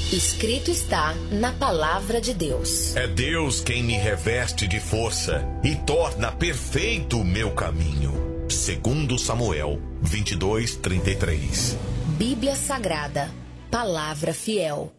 Escrito está na Palavra de Deus. É Deus quem me reveste de força e torna perfeito o meu caminho. Segundo Samuel 22:33. Bíblia Sagrada, Palavra fiel.